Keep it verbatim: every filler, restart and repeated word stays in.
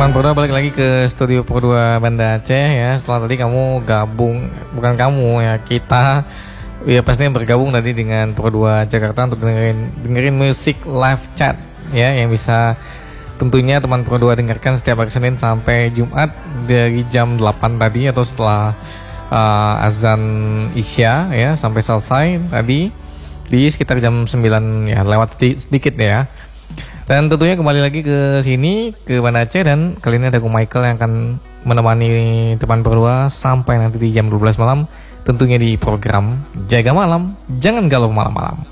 Teman Pro balik lagi ke studio Pro dua Banda Aceh ya. Setelah tadi kamu gabung, bukan kamu ya, kita ya pastinya bergabung tadi dengan Pro dua Jakarta untuk dengerin dengerin musik live chat ya, yang bisa tentunya teman Pro dua dengarkan setiap hari Senin sampai Jumat dari jam delapan tadi atau setelah uh, azan Isya ya sampai selesai tadi di sekitar jam sembilan ya, lewat sedikit ya. Dan tentunya kembali lagi ke sini, ke Banda Aceh, dan kali ini ada aku Michael yang akan menemani teman berdua sampai nanti di jam dua belas malam, tentunya di program Jaga Malam, Jangan Galau Malam-Malam.